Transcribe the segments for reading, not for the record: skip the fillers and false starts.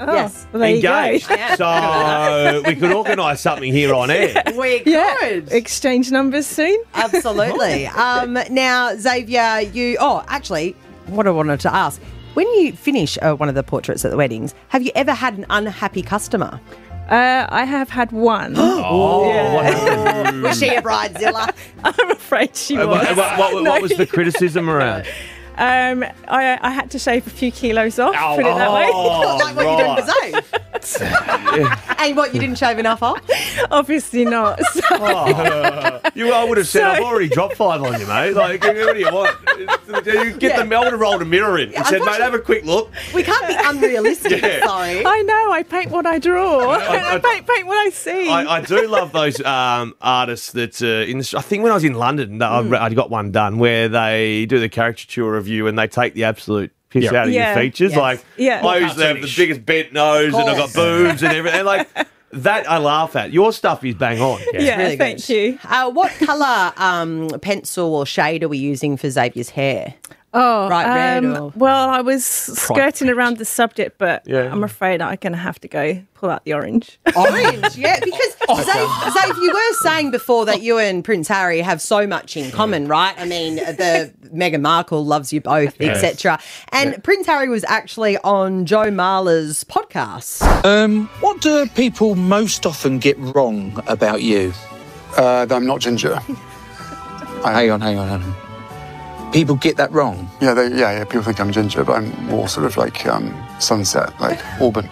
Yes. Well, there Engaged. you go. So we could organise something here on air. We Yeah. could. Exchange numbers soon. Absolutely. Now, Xavier, actually, what I wanted to ask, when you finish one of the portraits at the weddings, have you ever had an unhappy customer? I have had one. What happened? Was she a bridezilla? I'm afraid she was. What was the criticism around? I had to shave a few kilos off, put it that way. Like what you're doing to Zave. And what, you didn't shave enough off? Obviously not. So, I would have said, I've already dropped 5 on you, mate. Like, what do you want? I would have rolled a mirror in and said, mate, have a quick look. We can't be unrealistic, sorry. I know, I paint what I draw. I paint what I see. I do love those artists that I think when I was in London, I got one done where they do the caricature of you and they take the absolute piss out of your features. Yes. Like, I usually have the biggest bent nose and I've got boobs and everything. And like, that I laugh at. Your stuff is bang on. yeah, really thank good. you. What colour pencil or shade are we using for Xavier's hair? Oh, Bright red or- well, I was skirting around the subject, but Yeah. I'm afraid I'm going to have to pull out the orange. Orange, yeah, because Zave, you were saying before that you and Prince Harry have so much in common, right? I mean, the Meghan Markle loves you both, etc. And Prince Harry was actually on Joe Marler's podcast. What do people most often get wrong about you? That I'm not ginger. Hang on. People get that wrong. Yeah, people think I'm ginger, but I'm more sort of like sunset, like Auburn.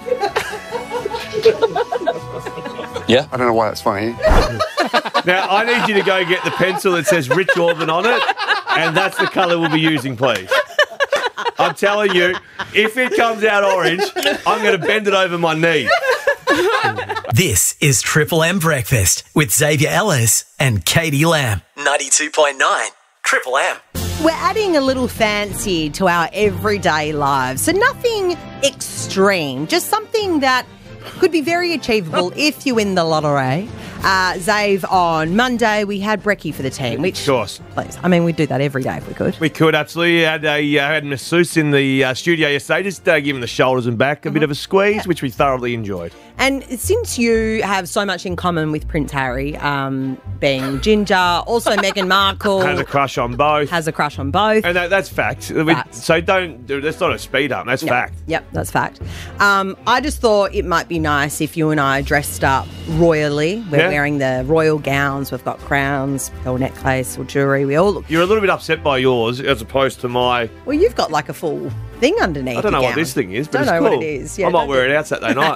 Yeah? I don't know why that's funny. Now, I need you to go get the pencil that says Rich Auburn on it, and that's the colour we'll be using, please. I'm telling you, if it comes out orange, I'm going to bend it over my knee. This is Triple M Breakfast with Xavier Ellis and Katie Lamb. 92.9 Triple M. We're adding a little fancy to our everyday lives. So nothing extreme, just something that could be very achievable if you win the lottery. Zave, on Monday we had brekkie for the team, which, Of course. please, I mean, we'd do that every day if we could. We could, absolutely. I had masseuse in the studio yesterday, just giving the shoulders and back a bit of a squeeze, which we thoroughly enjoyed. And since you have so much in common with Prince Harry, being ginger, also Meghan Markle Has a crush on both. has a crush on both. And that's fact. Facts. So that's not a speed up, that's fact. Yep, that's fact. I just thought it might be nice if you and I dressed up royally. We're wearing the royal gowns. We've got crowns, pearl necklace or jewellery. We all look... You're a little bit upset by yours as opposed to my... Well, you've got like a full thing underneath. I don't know your what gown. this thing is, but Don't it's know cool. what it is. Yeah, I might don't wear it out Saturday night.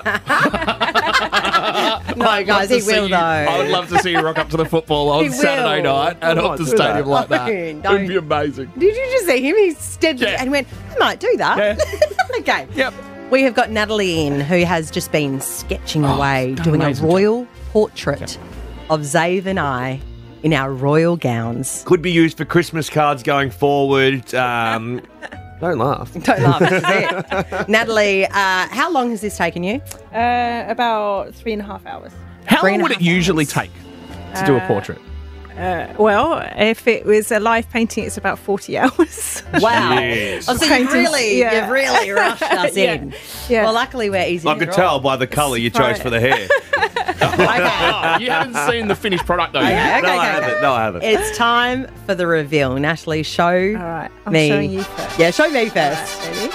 No, guys, he will though. I would love to see you rock up to the football on He Saturday will. night at I might Optus do Stadium that. like that. Don't. It'd be amazing. Did you just see him? He stepped Yeah. and went, I might do that. Yeah. Okay. Yep. We have got Natalie in, who has just been sketching away, doing amazing a royal portrait of Zave and I in our royal gowns. Could be used for Christmas cards going forward. Don't laugh. Don't laugh, this is it. Natalie, how long has this taken you? About 3.5 hours. How 3.5 long would it usually hours. take to do a portrait? Well, if it was a live painting, it's about 40 hours. Wow. Yes. Oh, so Paintings, you've really rushed us Yeah. in. Yeah. Well, luckily we're easy I to could draw. tell by the colour you chose for the hair. Okay. You haven't seen the finished product though. Okay, yet. okay, No, I okay. haven't. No, I haven't. It's time for the reveal. Natalie, show All right, I'm me. showing you first. Yeah, show me first. Ready?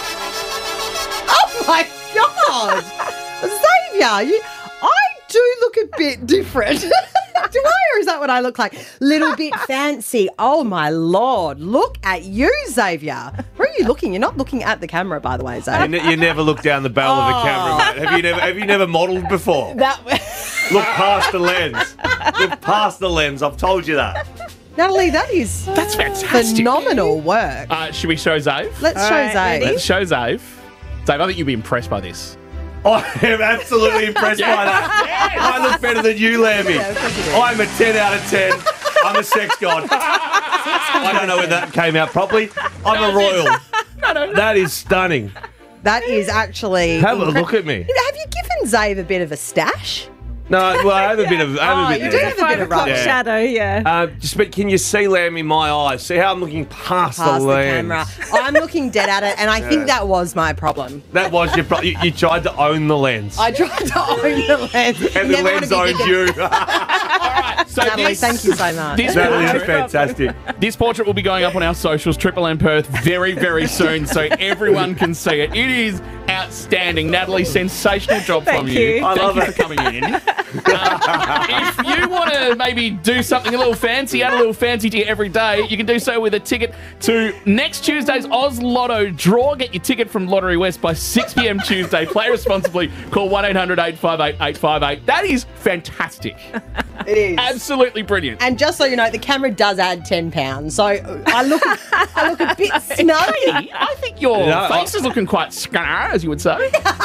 Oh my God! Xavier, I do look a bit different. Do I, or is that what I look like? Little bit fancy. Oh my Lord. Look at you, Xavier. Where are you looking? You're not looking at the camera, by the way, Xavier. You never look down the barrel of a camera, mate. Have you never modelled before? Look past the lens. Look past the lens. I've told you that. Natalie, that's fantastic. phenomenal work. Should we show Zave? Let's show right, Zave. ready? Let's show Zave. Zave, I think you'll be impressed by this. I am absolutely impressed by that. I look better than you, Lammy. I'm a 10 out of 10. I'm a sex god. I don't know when that came out properly. I'm a royal. That is stunning. That is actually... Have a look at me. You know, have you given Zave a bit of a stash? No, well, I have a bit of. You do have a bit 5 of o'clock rubbish. shadow, yeah. But can you see, Lamb, in my eyes? See how I'm looking past the Past the lens? camera. I'm looking dead at it, and I think that was my problem. That was your problem. You tried to own the lens. I tried to own the lens. And the Never wanna lens be owned thinking- you. So Natalie, thank you so much. This Natalie, portrait, that's fantastic. this portrait will be going up on our socials, Triple M Perth, very, very soon, so everyone can see it. It is outstanding. Natalie, sensational job Thank from you. you. I love Thank you it. for coming in. If you want to maybe do something a little fancy, add a little fancy to your everyday, you can do so with a ticket to next Tuesday's Oz Lotto draw. Get your ticket from Lottery West by 6 p.m. Tuesday. Play responsibly. Call 1-800-858-858. That is fantastic. It is. Absolutely brilliant. And just so you know, the camera does add 10 pounds. So I look a bit snug. Hey, I think your No, face is looking quite scar, as you would say.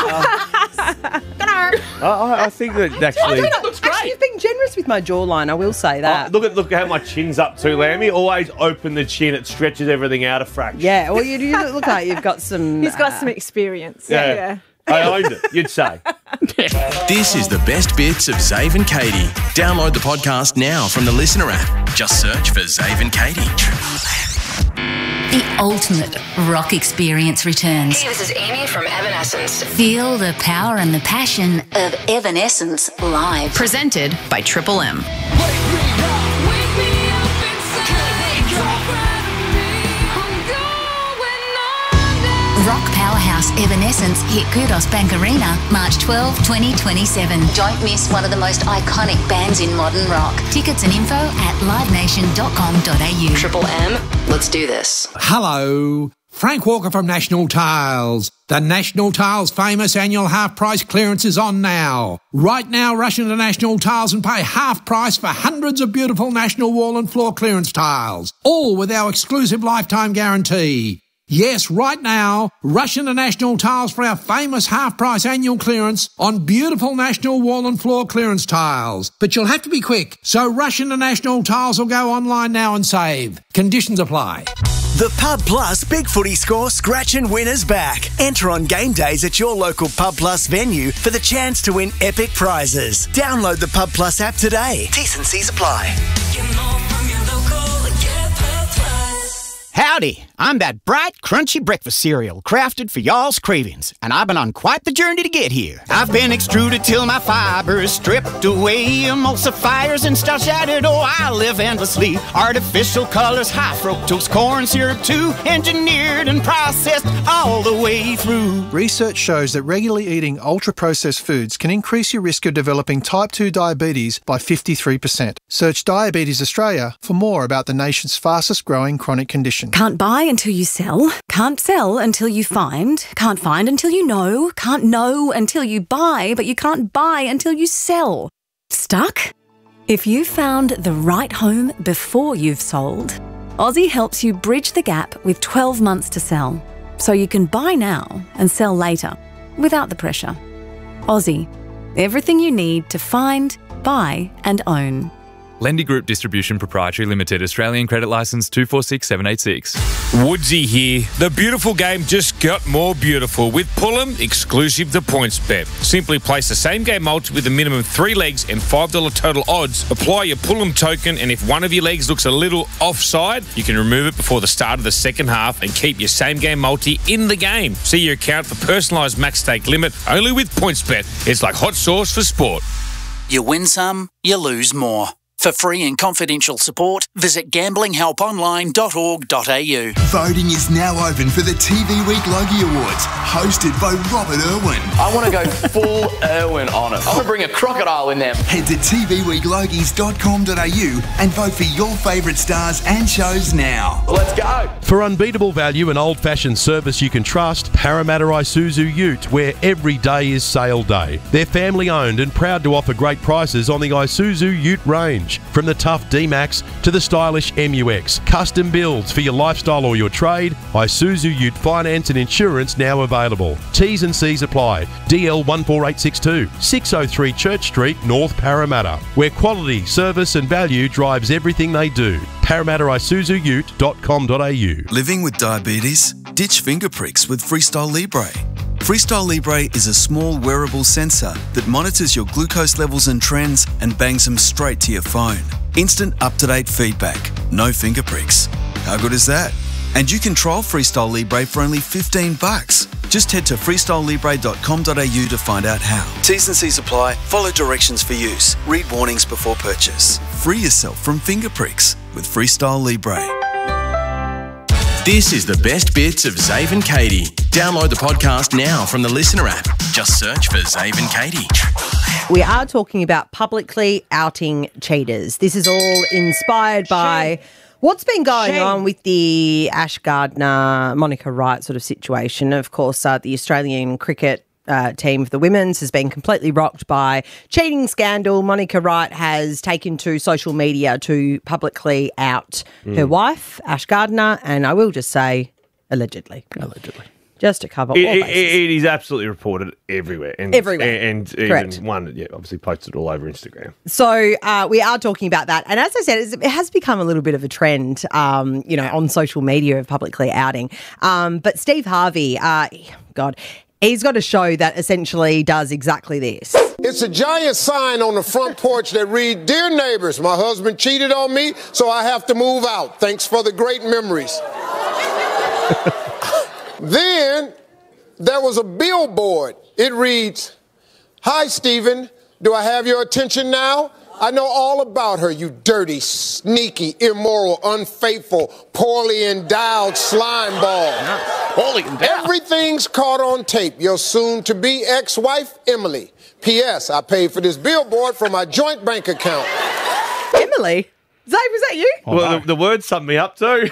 I think that actually. That looks great. Actually, you've been generous with my jawline, I will say that. Look how my chin's up too, Lammy. Always open the chin. It stretches everything out a fraction. Yeah, well, you look like you've got some... He's got some experience. Yeah. I owned it, you'd say. This is the best bits of Zave and Katie. Download the podcast now from the Listener app. Just search for Zave and Katie. The ultimate rock experience returns. Hey, this is Amy from Evanescence. Feel the power and the passion of Evanescence live. Presented by Triple M. Rock powerhouse Evanescence hit Kudos Bank Arena March 12, 2027. Don't miss one of the most iconic bands in modern rock. Tickets and info at livenation.com.au. Triple M, let's do this. Hello, Frank Walker from National Tiles. The National Tiles famous annual half price clearance is on now. Right now, rush into National Tiles and pay half price for hundreds of beautiful National wall and floor clearance tiles, all with our exclusive lifetime guarantee. Yes, right now, rush into National Tiles for our famous half-price annual clearance on beautiful National wall and floor clearance tiles. But you'll have to be quick, so rush into National Tiles or go online now and save. Conditions apply. The Pub Plus Big Footy Score Scratch and Win is back. Enter on game days at your local Pub Plus venue for the chance to win epic prizes. Download the Pub Plus app today. T's and C's apply. Howdy, I'm that bright, crunchy breakfast cereal crafted for y'all's cravings, and I've been on quite the journey to get here. I've been extruded till my fiber is stripped away, emulsifiers and stuff shattered. Oh, I live endlessly. Artificial colors, high fructose corn syrup too, engineered and processed all the way through. Research shows that regularly eating ultra-processed foods can increase your risk of developing type 2 diabetes by 53%. Search Diabetes Australia for more about the nation's fastest-growing chronic condition. Can't buy until you sell. Can't sell until you find. Can't find until you know. Can't know until you buy, but you can't buy until you sell. Stuck? If you found the right home before you've sold, Aussie helps you bridge the gap with 12 months to sell, so you can buy now and sell later without the pressure. Aussie, everything you need to find, buy and own. Lendy Group Distribution Proprietary Limited, Australian Credit Licence 246786. Woodsy here. The beautiful game just got more beautiful with Pullum exclusive to PointsBet. Simply place the same game multi with a minimum 3 legs and $5 total odds. Apply your Pullum token, and if one of your legs looks a little offside, you can remove it before the start of the second half and keep your same game multi in the game. See your account for personalised max stake limit only with PointsBet. It's like hot sauce for sport. You win some, you lose more. For free and confidential support, visit gamblinghelponline.org.au. Voting is now open for the TV Week Logie Awards, hosted by Robert Irwin. I want to go full Irwin on it. I want to bring a crocodile in there. Head to tvweeklogies.com.au and vote for your favourite stars and shows now. Let's go. For unbeatable value and old-fashioned service you can trust, Parramatta Isuzu Ute, where every day is sale day. They're family-owned and proud to offer great prices on the Isuzu Ute range. From the tough D-Max to the stylish MUX. Custom builds for your lifestyle or your trade. Isuzu Ute finance and insurance now available. T's and C's apply. DL 14862, 603 Church Street, North Parramatta, where quality, service and value drives everything they do. ParramattaIsuzuUte.com.au. Living with diabetes? Ditch finger pricks with Freestyle Libre. Freestyle Libre is a small wearable sensor that monitors your glucose levels and trends and bangs them straight to your phone. Instant up-to-date feedback, no finger pricks. How good is that? And you can trial Freestyle Libre for only $15. Just head to freestylelibre.com.au to find out how. T's and C's apply. Follow directions for use. Read warnings before purchase. Free yourself from finger pricks with Freestyle Libre. This is the best bits of Zave and Katie. Download the podcast now from the Listener app. Just search for Zave and Katie. We are talking about publicly outing cheaters. This is all inspired by what's been going on with the Ash Gardner, Monica Wright sort of situation. Of course, the Australian cricket team for the women's has been completely rocked by cheating scandal. Monica Wright has taken to social media to publicly out her wife, Ash Gardner, and I will just say allegedly. Just to cover all bases. It is absolutely reported everywhere. And Correct. even one, obviously posted all over Instagram. So we are talking about that. And as I said, it has become a little bit of a trend, on social media of publicly outing. But Steve Harvey, he's got a show that essentially does exactly this. It's a giant sign on the front porch that reads, "Dear neighbors, my husband cheated on me, so I have to move out. Thanks for the great memories." Then there was a billboard. It reads, "Hi, Stephen. Do I have your attention now? I know all about her, you dirty, sneaky, immoral, unfaithful, poorly endowed slime ball. Everything's caught on tape. Your soon-to-be ex-wife, Emily. P.S. I paid for this billboard from my joint bank account." Emily? Zave, was that you? Well, the word summed me up too.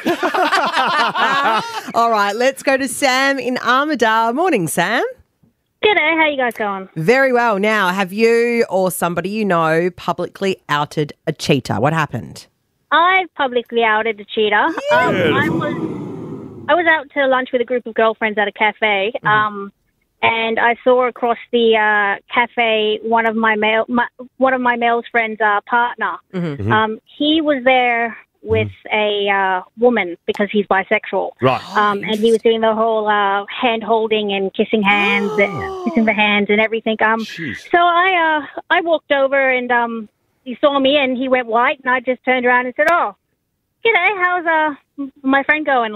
All right, let's go to Sam in Armidale. Morning, Sam. G'day, how you guys going? Very well. Now, have you or somebody you know publicly outed a cheater? What happened? I've publicly outed a cheater. I was out to lunch with a group of girlfriends at a cafe, and I saw across the cafe one of my male's friends' partner. He was there with a woman because he's bisexual. Right. And he was doing the whole hand holding and kissing hands, kissing the hands and everything. So I walked over and he saw me and he went white, and I just turned around and said, "Oh, g'day, how's my friend going?"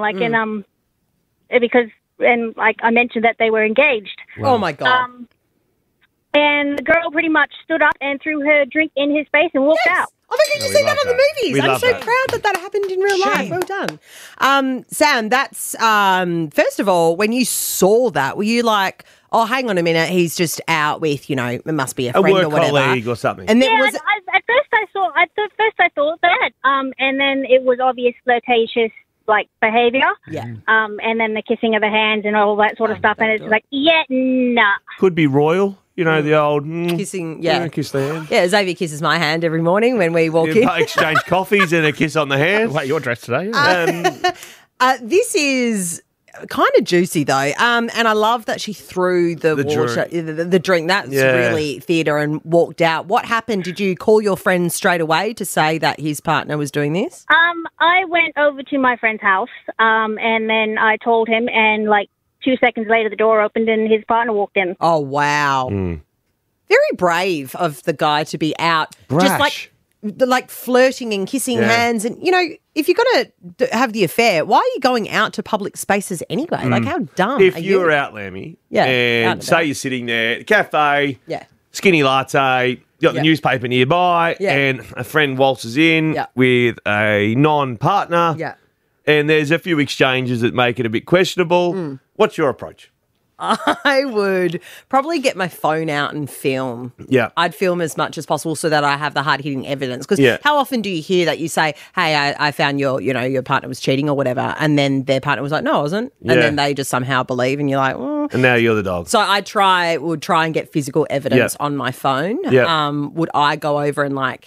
I mentioned that they were engaged. Wow. Oh my God. And the girl pretty much stood up and threw her drink in his face and walked out. I think you see that on the movies. I'm so proud that happened in real life. Well done. Sam, that's, first of all, when you saw that, were you like, oh, hang on a minute, he's just out with, it must be a friend work or whatever. colleague or something. And then at first I thought that, and then it was obvious flirtatious, behaviour. Yeah. And then the kissing of the hands and all that sort of stuff, and it's like, nah. Could be royal. The old kissing, kiss the hand. Yeah, Xavier kisses my hand every morning when we walk in. Exchange coffees and a kiss on the hand. Wait, you're dressed today? This is kind of juicy though, and I love that she threw the water, the drink. That's really theatre, and walked out. What happened? Did you call your friend straight away to say that his partner was doing this? I went over to my friend's house, and then I told him, and 2 seconds later, the door opened and his partner walked in. Oh, wow. Very brave of the guy to be out. Brash. Just flirting and kissing hands. And, if you're going to have the affair, why are you going out to public spaces anyway? How dumb If are you were out, Lemmy, out and and say about. you're sitting there at a cafe, Yeah. skinny latte, you got the newspaper nearby, and a friend waltzes in with a non-partner, and there's a few exchanges that make it a bit questionable. What's your approach? I would probably get my phone out and film. Yeah. I'd film as much as possible so that I have the hard-hitting evidence. Because how often do you hear that you say, hey, I found your partner was cheating or whatever, and then their partner was like, no, I wasn't. Yeah. And then they just somehow believe, and you're like, oh. And now you're the dog. So I would try and get physical evidence on my phone. Yeah. Would I go over and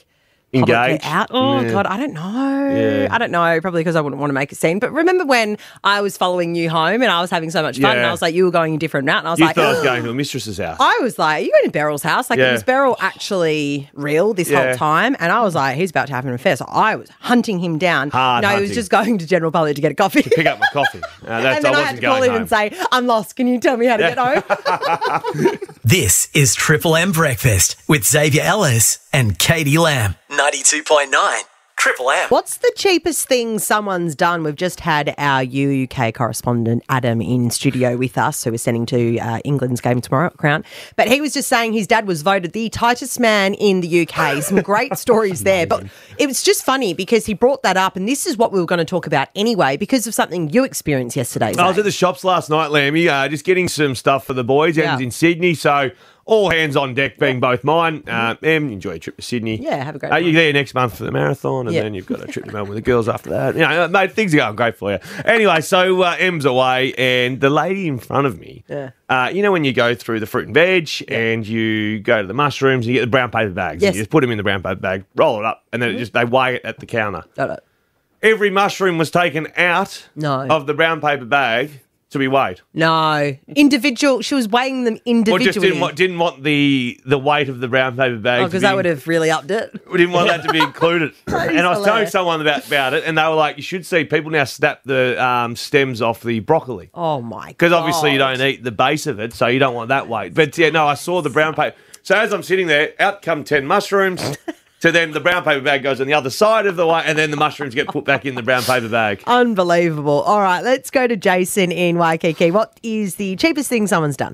publicly Engaged? out. Oh, Yeah. God, I don't know. Yeah. I don't know, probably because I wouldn't want to make a scene. But remember when I was following you home and I was having so much fun and Yeah. I was like, you were going a different route and I was You like, thought I was going to a mistress's house. I was like, are you going to Beryl's house? Like, Yeah. was Beryl actually real this Yeah. whole time? And I was like, he's about to have an affair. So I was hunting him down. Hard no, he hunting. was just going to General Public to get a coffee. Pick up my coffee. And then I had to call him and say, I'm lost. Can you tell me how to get home? This is Triple M Breakfast with Xavier Ellis and Katie Lamb. 92.9 Triple M. What's the cheapest thing someone's done? We've just had our UK correspondent Adam in studio with us, who is sending to England's game tomorrow at Crown. But he was just saying his dad was voted the tightest man in the UK. Some great stories there. But it was just funny because he brought that up, and this is what we were going to talk about anyway because of something you experienced yesterday. I was at the shops last night, Lammy, just getting some stuff for the boys. Em's in Sydney, so all hands on deck being both mine. Em, enjoy your trip to Sydney. Yeah, have a great You're there next month for the marathon, and then you've got a trip to Melbourne with the girls after that. You know, mate, things are going great for you. Anyway, so Em's away, and the lady in front of me, you know when you go through the fruit and veg and you go to the mushrooms, you get the brown paper bags. Yes. And you just put them in the brown paper bag, roll it up, and then they weigh it at the counter. Every mushroom was taken out of the brown paper bag to be weighed. No. Individual. She was weighing them individually. Or just didn't want the weight of the brown paper bag. Oh, because that would have really upped it. We didn't want that to be included. And I was telling hilarious. someone about it, and they were like, you should see people now snap the stems off the broccoli. Oh, my God. Because obviously you don't eat the base of it, so you don't want that weight. But yeah, no, I saw the brown paper. So as I'm sitting there, out come 10 mushrooms. So then the brown paper bag goes on the other side of the way, and then the mushrooms get put back in the brown paper bag. Unbelievable. All right, let's go to Jason in Waikiki. What is the cheapest thing someone's done?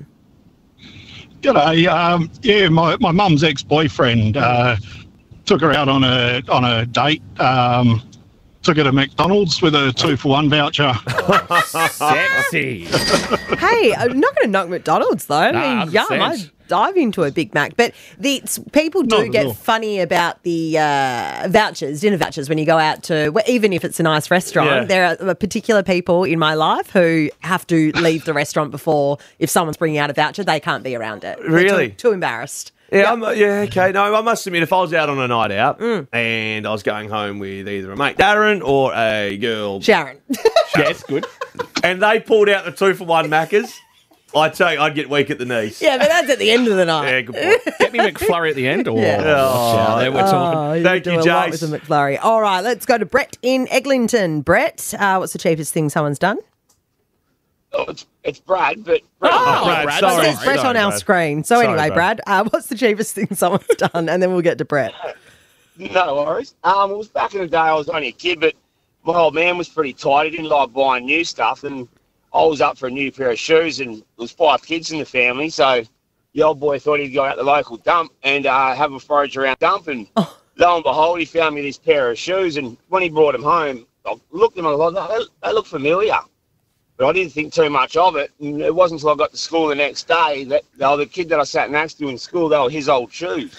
G'day. My mum's ex-boyfriend took her out on a date. Took her to McDonald's with a 2-for-1 voucher. Sexy. Hey, I'm not going to knock McDonald's though. I mean, yum, 100%. I dive into a Big Mac. But people Not do at get all. funny about the vouchers, dinner vouchers, when you go out to, even if it's a nice restaurant. Yeah. There are particular people in my life who have to leave the restaurant before, if someone's bringing out a voucher, they can't be around it. They're Really? too embarrassed. Yeah, okay. No, I must admit, if I was out on a night out and I was going home with either a mate, Darren, or a girl, Sharon. Yes, good. And they pulled out the 2-for-1 Maccas, I'd say I'd get weak at the knees. Yeah, but that's at the end of the night. Yeah, good point. Get me McFlurry at the end. Or Yeah. there we're talking. You Thank do you, a lot with Jace. the McFlurry. All right, let's go to Brett in Eglinton. Brett, what's the cheapest thing someone's done? Oh, it's Brad, but Brad, sorry. It says Brett on our Brad. screen. So Sorry, anyway, Brad, what's the cheapest thing someone's done? And then we'll get to Brett. no worries. It was back in the day. I was only a kid, but my old man was pretty tight. He didn't like buying new stuff, and I was up for a new pair of shoes, and there was 5 kids in the family, so the old boy thought he'd go out to the local dump and have a forage around dump, and lo and behold, he found me this pair of shoes, and when he brought them home, I looked at them and I was like, they look familiar. But I didn't think too much of it, and it wasn't until I got to school the next day that the kid that I sat next to in school, they were his old shoes.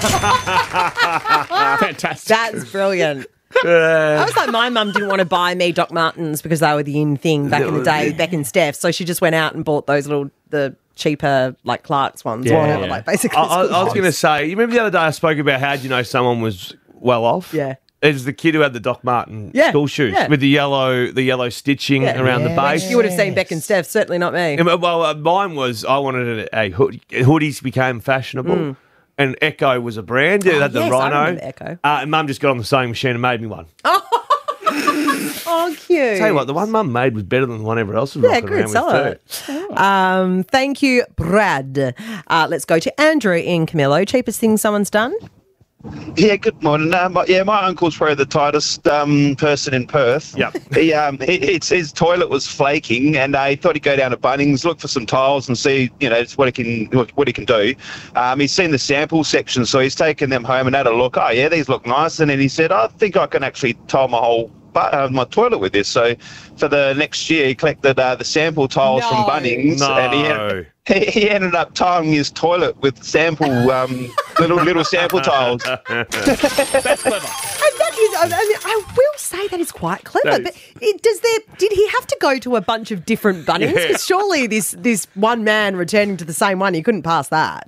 Fantastic. That's brilliant. I was like, my mum didn't want to buy me Doc Martens because they were the in thing back in the day, Beck and Steph. So she just went out and bought those the cheaper, like Clark's ones. or whatever, like basically. I was going to say, you remember the other day I spoke about how you know someone was well off? Yeah. It was the kid who had the Doc Marten Yeah, school shoes yeah. with the yellow stitching around the base. You would have seen Beck and Steph, certainly not me. Yeah, well, mine was, I wanted a hoodie. Hoodies became fashionable. And Echo was a brand. Yeah, they had the yes, I Rhino. remember Echo. And Mum just got on the sewing machine and made me one. Oh, cute. Tell you what, the one Mum made was better than the one everyone else was Yeah, rocking good, around sell with too. it. Thank you, Brad. Let's go to Andrew in Camillo. Cheapest thing someone's done? Yeah, good morning. My uncle's probably the tightest person in Perth. Yep. His toilet was flaking, and he thought he'd go down to Bunnings, look for some tiles, and see, what he can do. He's seen the sample section, so he's taken them home and had a look. Oh yeah, these look nice, and then he said, I think I can actually tile my whole my toilet with this. So for the next year, he collected the sample tiles from Bunnings, and he ended up tiling his toilet with sample little sample tiles. That's clever. I will say that is quite clever. But did he have to go to a bunch of different Bunnings? Yeah. Because surely this one man returning to the same one, he couldn't pass that.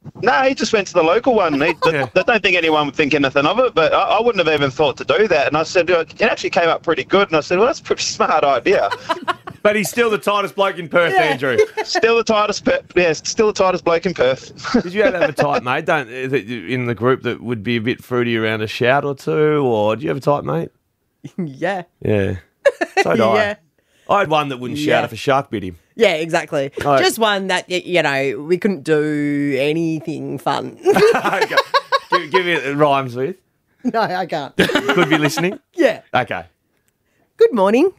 No, he just went to the local one. I don't think anyone would think anything of it, but I wouldn't have even thought to do that. And I said, it actually came up pretty good. And I said, well, that's a pretty smart idea. But he's still the tightest bloke in Perth, Andrew. Still the tightest bloke in Perth. Did you have a tight mate in the group that would be a bit fruity around a shout or two? Or do you have a tight mate? Yeah. Yeah. So did I. Yeah. I had one that wouldn't shout if a shark bit him. Yeah, exactly. Oh. Just one that, we couldn't do anything fun. Give me it rhymes with. No, I can't. Could be listening? Yeah. Okay. Good morning.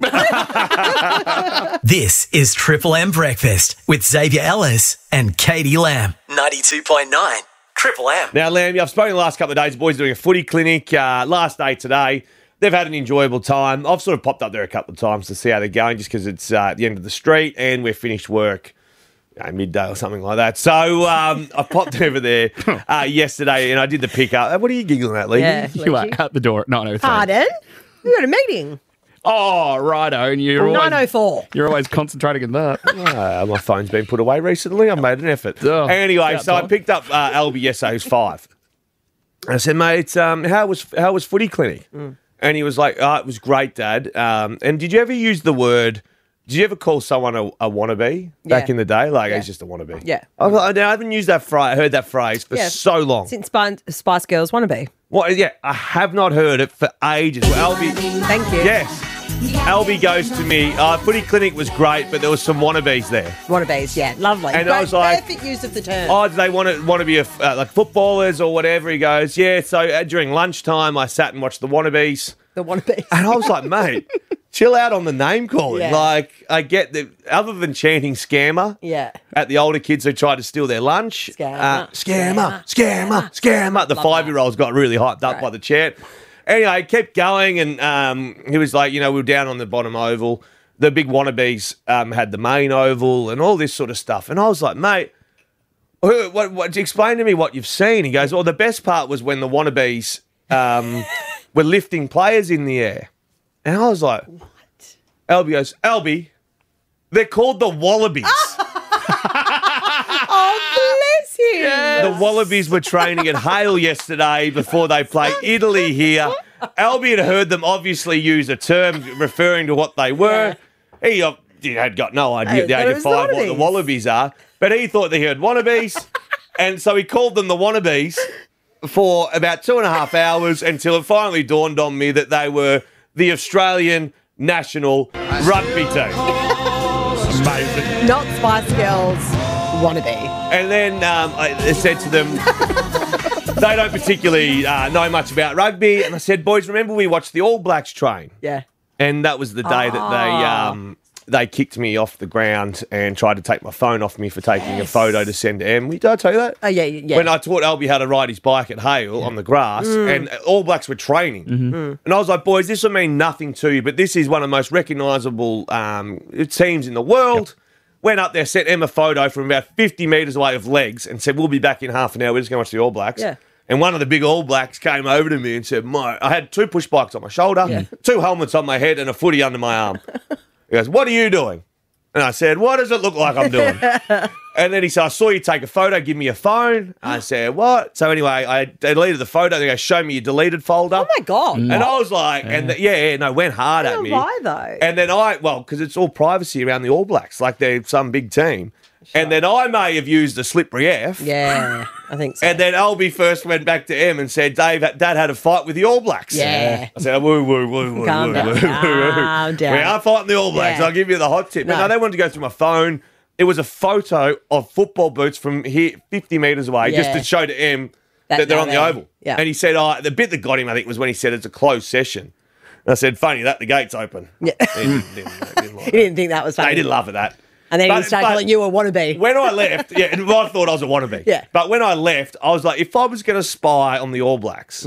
This is Triple M Breakfast with Xavier Ellis and Katie Lamb. 92.9 Triple M. Now, Lamb, I've spoken the last couple of days. The boys are doing a footy clinic. Last day today. They've had an enjoyable time. I've sort of popped up there a couple of times to see how they're going just because it's at the end of the street and we're finished work midday or something like that. So I popped over there yesterday and I did the pickup. What are you giggling at, Lee? Yeah, you are out the door at 9:03. Pardon? We got a meeting. Oh, righto. And you're always 9:04. You're always concentrating on that. My phone's been put away recently. I made an effort. Oh, anyway, so I picked up Albie yesterday, who's 5. And I said, mate, how was footy clinic? And he was like, it was great, Dad. And did you ever use the word, did you ever call someone a wannabe back in the day? Like, he's just a wannabe. Yeah. I haven't used that phrase, heard that phrase for so long. Since Spice Girls wannabe. What? Yeah, I have not heard it for ages. Well, Albie, thank you. Yes. Albie goes to me, footy clinic was great, but there was some wannabes there. Wannabes, yeah. Lovely. And I was like, perfect use of the term. Oh, do they want to be like footballers or whatever? He goes, yeah. So during lunchtime, I sat and watched the wannabes. The wannabes. And I was like, mate, chill out on the name calling. Yeah. Like, I get that other than chanting scammer at the older kids who tried to steal their lunch. Scammer. The 5-year-olds got really hyped up by the chant. Anyway, it kept going, and he was like, we were down on the bottom oval. The big wannabes had the main oval and all this sort of stuff. And I was like, mate, what explain to me what you've seen. He goes, well, the best part was when the wannabes were lifting players in the air. And I was like, what? Albie goes, Albie, they're called the Wallabies. Oh, bless him. Yes. The Wallabies were training at Hale yesterday before they play Italy here. Albie had heard them obviously use a term referring to what they were. Yeah. He had got no idea at the age of 5 what the Wallabies are, but he thought they heard wannabes, and so he called them the wannabes for about 2.5 hours until it finally dawned on me that they were the Australian national rugby team. Amazing. Not Spice Girls wannabe. And then I said to them, they don't particularly know much about rugby. And I said, boys, remember we watched the All Blacks train? Yeah. And that was the day that they kicked me off the ground and tried to take my phone off me for taking a photo to send to Em. Did I tell you that? Oh, yeah. When I taught Albie how to ride his bike at Hale on the grass, and All Blacks were training. And I was like, boys, this will mean nothing to you, but this is one of the most recognisable teams in the world. Went up there, sent Em a photo from about 50 metres away of legs and said, we'll be back in half an hour. We're just going to watch the All Blacks. Yeah. And one of the big All Blacks came over to me and said, I had 2 push bikes on my shoulder, 2 helmets on my head and a footy under my arm. He goes, what are you doing? And I said, what does it look like I'm doing? And then he said, I saw you take a photo, give me your phone. I said, what? So anyway, I deleted the photo. They go, show me your deleted folder. Oh, my God. And I was like, went hard at me. Why, though? And then because it's all privacy around the All Blacks, like they're some big team. Sure. And then I may have used a slippery F. Yeah, I think so. And then Albie first went back to Em and said, Dad had a fight with the All Blacks. Yeah. I said, woo. Calm down. We are fighting the All Blacks. Yeah. I'll give you the hot tip. No. But no, they wanted to go through my phone. It was a photo of football boots from here 50 metres away just to show to Em that they're on the oval. Yeah. And he said, the bit that got him, I think, was when he said it's a closed session. And I said, funny that, the gate's open. Yeah. He didn't think that was funny. They didn't laugh at that. And then he started calling you a wannabe. When I left, I thought I was a wannabe. Yeah. But when I left, I was like, if I was going to spy on the All Blacks,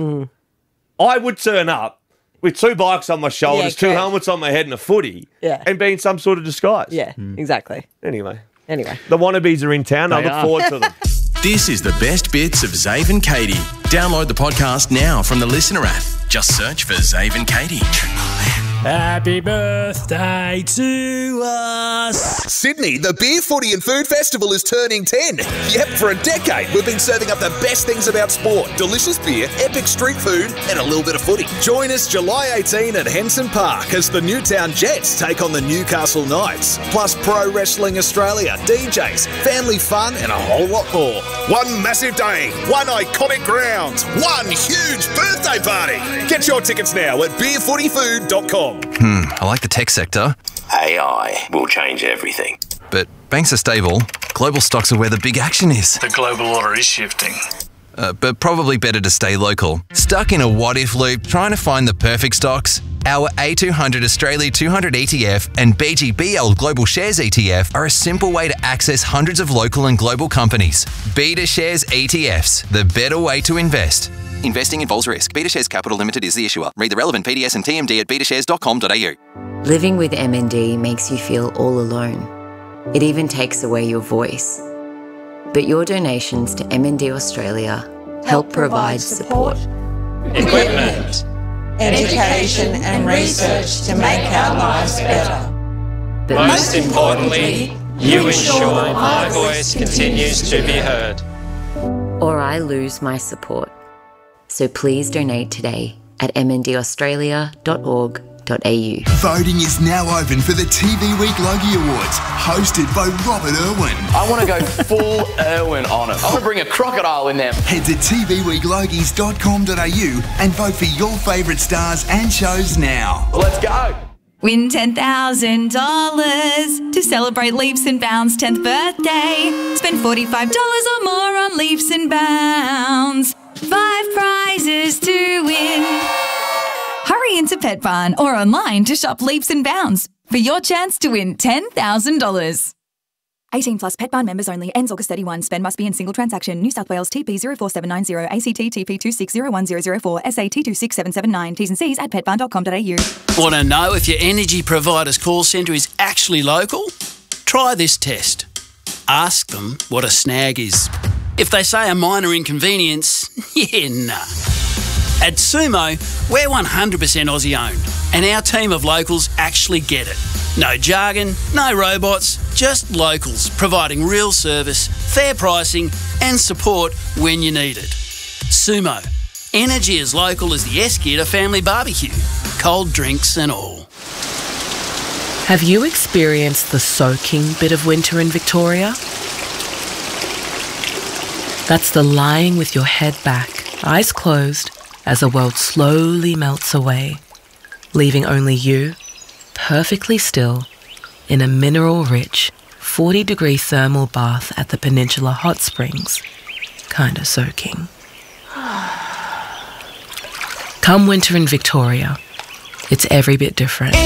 I would turn up with 2 bikes on my shoulders, 2 helmets on my head and a footy, and be in some sort of disguise. Yeah, exactly. Anyway. The wannabes are in town. I look forward to them. This is the best bits of Zave and Katie. Download the podcast now from the Listener app. Just search for Zave and Katie. Happy birthday to us. Sydney, the Beer, Footy and Food Festival is turning 10. Yep, for a decade we've been serving up the best things about sport. Delicious beer, epic street food and a little bit of footy. Join us July 18 at Henson Park as the Newtown Jets take on the Newcastle Knights. Plus Pro Wrestling Australia, DJs, family fun and a whole lot more. One massive day, one iconic ground, one huge birthday party. Get your tickets now at beerfootyfood.com. I like the tech sector. AI will change everything. But banks are stable. Global stocks are where the big action is. The global order is shifting. But probably better to stay local. Stuck in a what-if loop trying to find the perfect stocks? Our A200 Australia 200 ETF and BGBL Global Shares ETF are a simple way to access hundreds of local and global companies. Beta Shares ETFs, the better way to invest. Investing involves risk. Beta Shares Capital Limited is the issuer. Read the relevant PDS and TMD at betashares.com.au. Living with MND makes you feel all alone. It even takes away your voice. But your donations to MND Australia help provide support, equipment, education and research to make our lives better. But most importantly, you ensure my voice continues to be heard. Or I lose my support. So please donate today at mndaustralia.org.au. Voting is now open for the TV Week Logie Awards, hosted by Robert Irwin. I want to go full Irwin on it. I want to bring a crocodile in there. Head to tvweeklogies.com.au and vote for your favourite stars and shows now. Let's go. Win $10,000 to celebrate Leaps and Bounds' 10th birthday. Spend $45 or more on Leaps and Bounds. 5 prizes to win. Hurry into Pet Barn or online to shop Leaps and Bounds for your chance to win $10,000. 18 plus Pet Barn members only. Ends August 31. Spend must be in single transaction. New South Wales TP 04790 ACT TP 2601004 SAT 26779. T's and C's at petbarn.com.au. Want to know if your energy provider's call centre is actually local? Try this test. Ask them what a snag is. If they say a minor inconvenience, yeah, nah. At Sumo, we're 100% Aussie owned, and our team of locals actually get it. No jargon, no robots, just locals providing real service, fair pricing and support when you need it. Sumo, energy as local as the Esketer family barbecue, cold drinks and all. Have you experienced the soaking bit of winter in Victoria? That's the lying with your head back, eyes closed, as the world slowly melts away, leaving only you, perfectly still, in a mineral-rich, 40-degree thermal bath at the Peninsula Hot Springs, kinda soaking. Come winter in Victoria, it's every bit different.